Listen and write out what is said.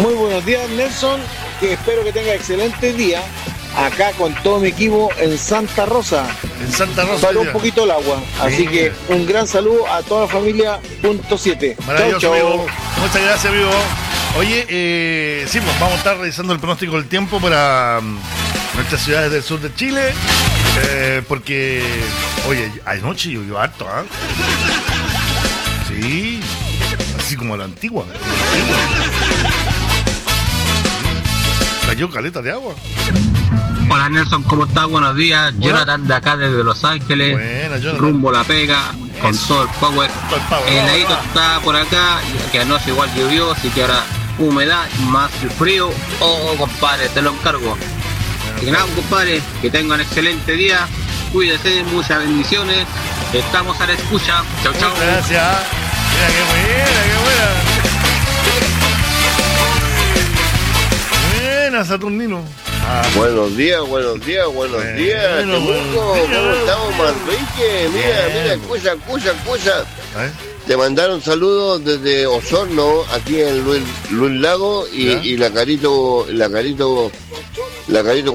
Muy buenos días, Nelson, que espero que tenga excelente día. Acá con todo mi equipo en Santa Rosa. En Santa Rosa. Paró un poquito el agua. Así que un gran saludo a toda la familia. Punto 7. Maravilloso, chau, chau. amigo. Muchas gracias, amigo. Oye, sí, pues vamos a estar revisando el pronóstico del tiempo para nuestras ciudades del sur de Chile. Porque, oye, anoche llovió harto, ¿ah? Sí, así como a la antigua. Cayó caleta de agua. Hola Nelson, ¿cómo estás? Buenos días. Hola. Jonathan de acá desde Los Ángeles. Buena, Jonathan. Rumbo a la pega, con Eso. todo el power. Todo el power, El vamos, heladito vamos. está por acá, que anoche igual llovió, así que ahora humedad más el frío. Oh, compadre, te lo encargo. Así que nada, compadre, que tengan un excelente día. Cuídese, muchas bendiciones. Estamos a la escucha. Chau, chau. Muchas gracias. Mira qué buena, Buena, Saturnino. Buenos días, buenos días. Bueno, Temuco, buenos días. ¿cómo estamos, Manrique? Mira, escucha. A ver. Te mandaron saludos desde Osorno, aquí en Luis Lago, ¿Ya? y la Carito